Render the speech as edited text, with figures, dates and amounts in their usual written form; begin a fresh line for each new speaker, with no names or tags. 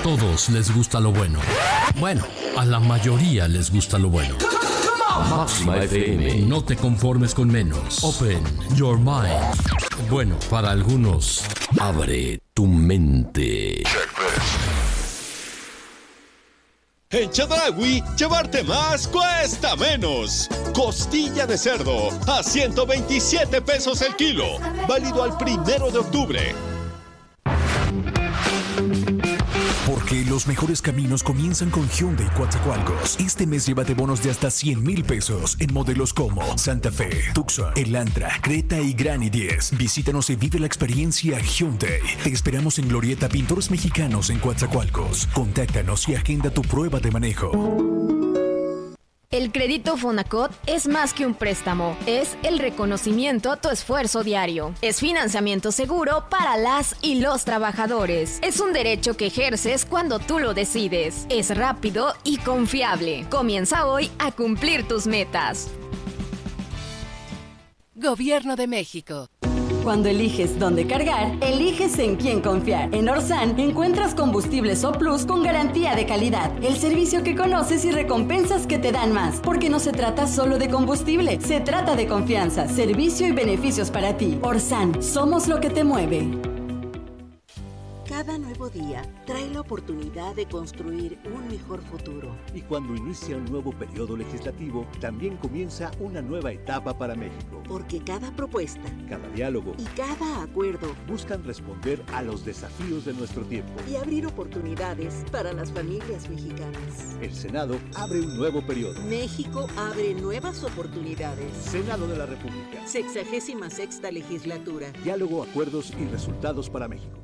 A todos les gusta lo bueno. Bueno, a la mayoría les gusta lo bueno.
Máxima FM.
No te conformes con menos. Open your mind. Bueno, para algunos,
abre tu mente.
En Chedraui, llevarte más cuesta menos. Costilla de cerdo a 127 pesos el kilo. Válido al 1 de octubre.
Porque los mejores caminos comienzan con Hyundai Coatzacoalcos. Este mes llévate bonos de hasta 100,000 pesos en modelos como Santa Fe, Tucson, Elantra, Creta y Gran i10. Visítanos y vive la experiencia Hyundai. Te esperamos en Glorieta Pintores Mexicanos en Coatzacoalcos. Contáctanos y agenda tu prueba de manejo.
El crédito Fonacot es más que un préstamo, es el reconocimiento a tu esfuerzo diario. Es financiamiento seguro para las y los trabajadores. Es un derecho que ejerces cuando tú lo decides. Es rápido y confiable. Comienza hoy a cumplir tus metas.
Gobierno de México.
Cuando eliges dónde cargar, eliges en quién confiar. En Orsan encuentras combustibles O Plus con garantía de calidad. El servicio que conoces y recompensas que te dan más. Porque no se trata solo de combustible, se trata de confianza, servicio y beneficios para ti. Orsan, somos lo que te mueve.
Cada nuevo día trae la oportunidad de construir un mejor futuro.
Y cuando inicia un nuevo periodo legislativo, también comienza una nueva etapa para México.
Porque cada propuesta,
cada diálogo
y cada acuerdo
buscan responder a los desafíos de nuestro tiempo
y abrir oportunidades para las familias mexicanas.
El Senado abre un nuevo periodo.
México abre nuevas oportunidades.
Senado de la República.
66ª legislatura.
Diálogo, acuerdos y resultados para México.